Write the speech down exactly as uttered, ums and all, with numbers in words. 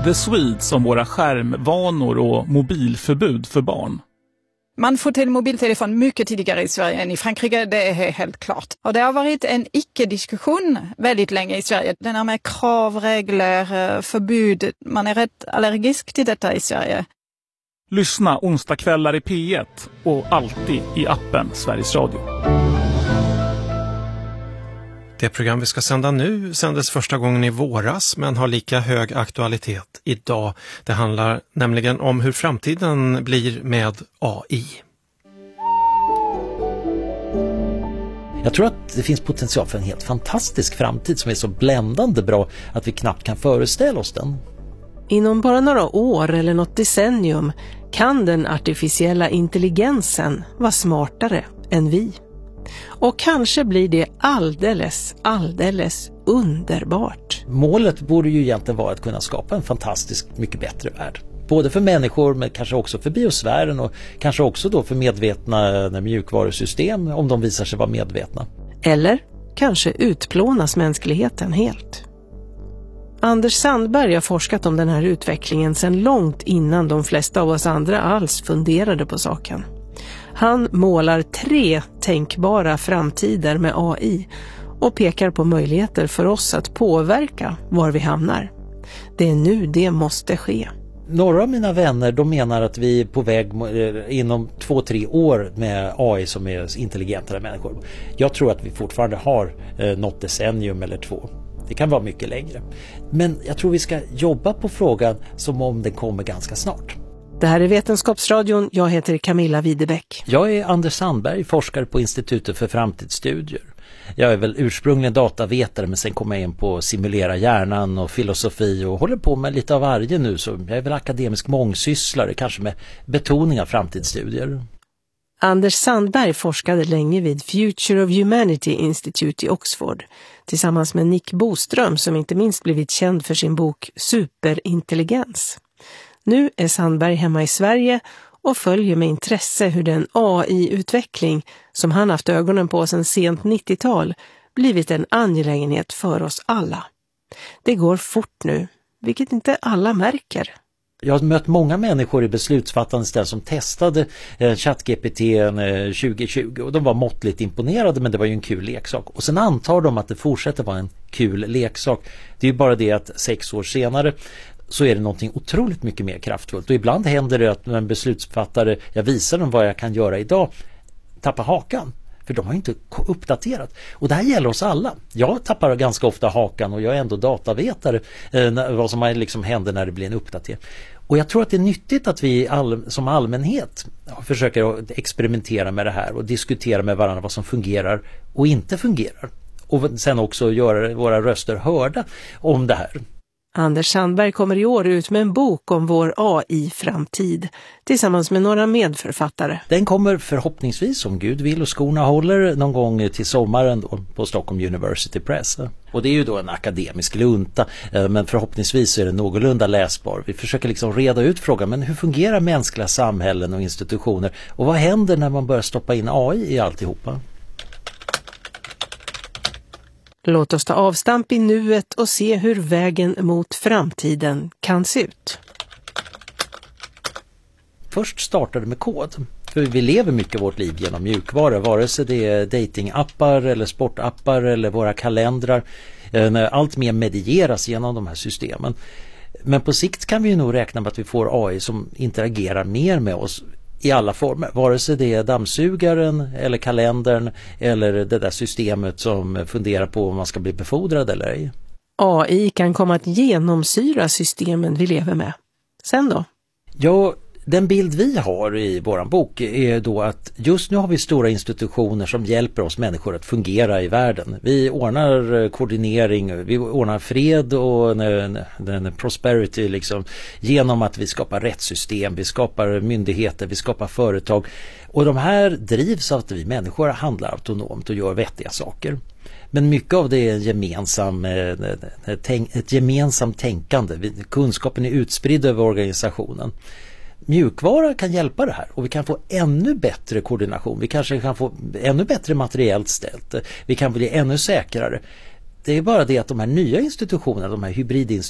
The Swedes om våra skärmvanor och mobilförbud för barn. Man får till mobiltelefon mycket tidigare i Sverige än i Frankrike, det är helt klart. Och det har varit en icke-diskussion väldigt länge i Sverige. Den här med krav, regler, förbud. Man är rätt allergisk till detta i Sverige. Lyssna onsdagskvällar i P ett och alltid i appen Sveriges Radio. Det program vi ska sända nu sändes första gången i våras men har lika hög aktualitet idag. Det handlar nämligen om hur framtiden blir med A I. Jag tror att det finns potential för en helt fantastisk framtid som är så bländande bra att vi knappt kan föreställa oss den. Inom bara några år eller något decennium kan den artificiella intelligensen vara smartare än vi. Och kanske blir det alldeles, alldeles underbart. Målet borde ju egentligen vara att kunna skapa en fantastiskt mycket bättre värld. Både för människor men kanske också för biosfären och kanske också då för medvetna mjukvarusystem om de visar sig vara medvetna. Eller kanske utplånas mänskligheten helt. Anders Sandberg har forskat om den här utvecklingen sedan långt innan de flesta av oss andra alls funderade på saken. Han målar tre tänkbara framtider med A I och pekar på möjligheter för oss att påverka var vi hamnar. Det är nu det måste ske. Några av mina vänner de menar att vi är på väg inom två, tre år med A I som är intelligentare människor. Jag tror att vi fortfarande har något decennium eller två. Det kan vara mycket längre. Men jag tror vi ska jobba på frågan som om den kommer ganska snart. Det här är Vetenskapsradion. Jag heter Camilla Widebäck. Jag är Anders Sandberg, forskare på Institutet för framtidsstudier. Jag är väl ursprungligen datavetare men sen kom jag in på simulera hjärnan och filosofi och håller på med lite av varje nu. Så jag är väl akademisk mångsysslare, kanske med betoning av framtidsstudier. Anders Sandberg forskade länge vid Future of Humanity Institute i Oxford tillsammans med Nick Boström som inte minst blivit känd för sin bok Superintelligens. Nu är Sandberg hemma i Sverige och följer med intresse hur den A I-utveckling som han haft ögonen på sedan sent nittiotal blivit en angelägenhet för oss alla. Det går fort nu, vilket inte alla märker. Jag har mött många människor i beslutsfattande ställ som testade eh, ChatGPT eh, tjugo tjugo och de var måttligt imponerade men det var ju en kul leksak. Och sen antar de att det fortsätter vara en kul leksak. Det är ju bara det att sex år senare så är det någonting otroligt mycket mer kraftfullt. Och ibland händer det att en beslutsfattare, jag visar dem vad jag kan göra idag, tappar hakan. För de har inte uppdaterat. Och det här gäller oss alla. Jag tappar ganska ofta hakan och jag är ändå datavetare. Eh, vad som liksom händer när det blir en uppdatering. Och jag tror att det är nyttigt att vi all, som allmänhet försöker experimentera med det här och diskutera med varandra vad som fungerar och inte fungerar. Och sen också göra våra röster hörda om det här. Anders Sandberg kommer i år ut med en bok om vår A I-framtid tillsammans med några medförfattare. Den kommer förhoppningsvis, om Gud vill och skorna håller, någon gång till sommaren då, på Stockholm University Press. Och det är ju då en akademisk lunta, men förhoppningsvis är den någorlunda läsbar. Vi försöker liksom reda ut frågan, men hur fungerar mänskliga samhällen och institutioner? Och vad händer när man börjar stoppa in A I i alltihopa? Låt oss ta avstamp i nuet och se hur vägen mot framtiden kan se ut. Först startade med kod. För vi lever mycket av vårt liv genom mjukvara, vare sig det är datingappar eller sportappar eller våra kalendrar. Allt mer medieras genom de här systemen. Men på sikt kan vi ju nog räkna med att vi får A I som interagerar mer med oss i alla former, vare sig det är dammsugaren eller kalendern eller det där systemet som funderar på om man ska bli befordrad eller ej. A I kan komma att genomsyra systemen vi lever med. Sen då? Ja, den bild vi har i våran bok är då att just nu har vi stora institutioner som hjälper oss människor att fungera i världen. Vi ordnar koordinering, vi ordnar fred och en, en prosperity liksom, genom att vi skapar rättssystem, vi skapar myndigheter, vi skapar företag. Och de här drivs av att vi människor handlar autonomt och gör vettiga saker. Men mycket av det är en gemensam, ett gemensamt tänkande. Kunskapen är utspridd över organisationen. Mjukvara kan hjälpa det här och vi kan få ännu bättre koordination. Vi kanske kan få ännu bättre materiellt ställt. Vi kan bli ännu säkrare. Det är bara det att de här nya institutionerna, de här hybridinstitutionerna,